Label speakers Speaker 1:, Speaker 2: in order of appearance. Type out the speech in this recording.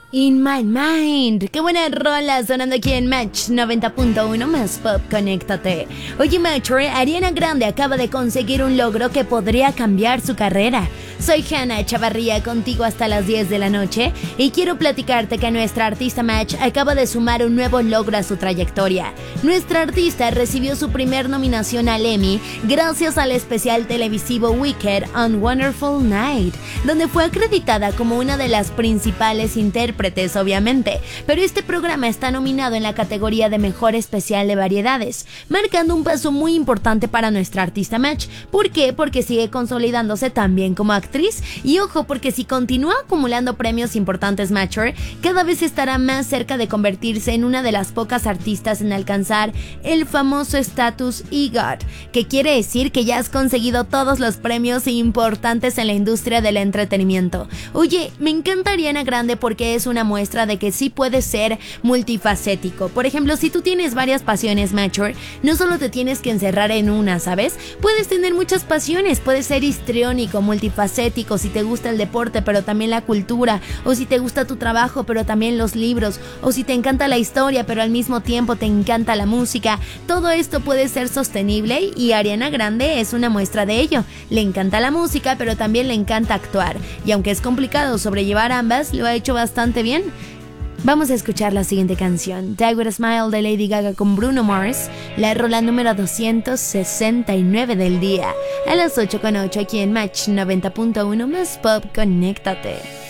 Speaker 1: In My Mind. Qué buena rola sonando aquí en Match 90.1 más Pop, conéctate. Oye, Matcher, Ariana Grande acaba de conseguir un logro que podría cambiar su carrera. Soy Hannah Chavarría, contigo hasta las 10 de la noche, y quiero platicarte que nuestra artista Match acaba de sumar un nuevo logro a su trayectoria. Nuestra artista recibió su primer nominación al Emmy gracias al especial televisivo Wicked on Wonderful Night, donde fue acreditada como una de las principales intérpretes, obviamente, pero este programa está nominado en la categoría de Mejor Especial de Variedades, marcando un paso muy importante para nuestra artista Match. ¿Por qué? Porque sigue consolidándose también como actriz, y ojo, porque si continúa acumulando premios importantes Matcher, cada vez estará más cerca de convertirse en una de las pocas artistas en alcanzar el famoso estatus EGOT, que quiere decir que ya has conseguido todos los premios importantes en la industria del entretenimiento. Oye, me encanta Ariana Grande porque es una muestra de que sí puedes ser multifacético. Por ejemplo, si tú tienes varias pasiones, Matcher, no solo te tienes que encerrar en una, ¿sabes? Puedes tener muchas pasiones, puedes ser histriónico, multifacético, si te gusta el deporte pero también la cultura, o si te gusta tu trabajo pero también los libros, o si te encanta la historia pero al mismo tiempo te encanta la música. Todo esto puede ser sostenible y Ariana Grande es una muestra de ello. Le encanta la música pero también le encanta actuar, y aunque es complicado sobrellevar ambas, lo ha hecho bastante bien. Vamos a escuchar la siguiente canción, Die With A Smile de Lady Gaga con Bruno Mars, la rola número 269 del día, a las 8:08 aquí en Match 90.1 más Pop, conéctate.